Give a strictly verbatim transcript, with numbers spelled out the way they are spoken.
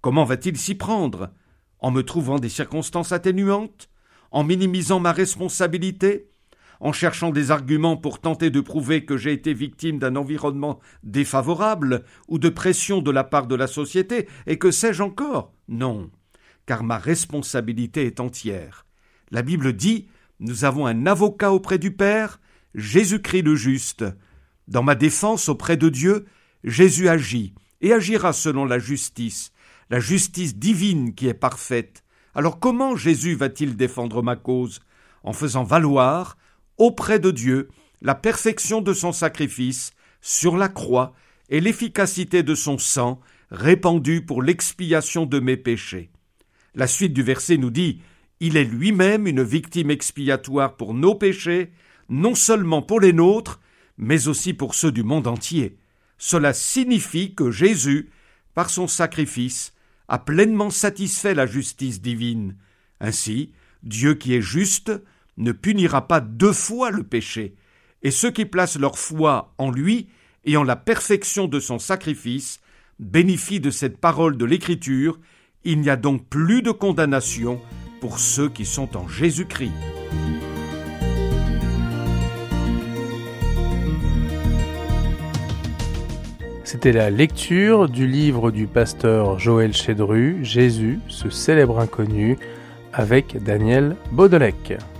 Comment va-t-il s'y prendre? En me trouvant des circonstances atténuantes? En minimisant ma responsabilité? En cherchant des arguments pour tenter de prouver que j'ai été victime d'un environnement défavorable ou de pression de la part de la société, et que sais-je encore? Non, car ma responsabilité est entière. La Bible dit « Nous avons un avocat auprès du Père, Jésus-Christ le juste. » Dans ma défense auprès de Dieu, Jésus agit et agira selon la justice, la justice divine qui est parfaite. Alors comment Jésus va-t-il défendre ma cause? En faisant valoir auprès de Dieu la perfection de son sacrifice sur la croix et l'efficacité de son sang répandu pour l'expiation de mes péchés. La suite du verset nous dit « Il est lui-même une victime expiatoire pour nos péchés, non seulement pour les nôtres, mais aussi pour ceux du monde entier. » Cela signifie que Jésus, par son sacrifice, a pleinement satisfait la justice divine. Ainsi, Dieu qui est juste ne punira pas deux fois le péché, et ceux qui placent leur foi en lui et en la perfection de son sacrifice bénéficient de cette parole de l'Écriture. Il n'y a donc plus de condamnation pour ceux qui sont en Jésus-Christ. C'était la lecture du livre du pasteur Joël Chédru, Jésus, ce célèbre inconnu, avec Daniel Baudelec.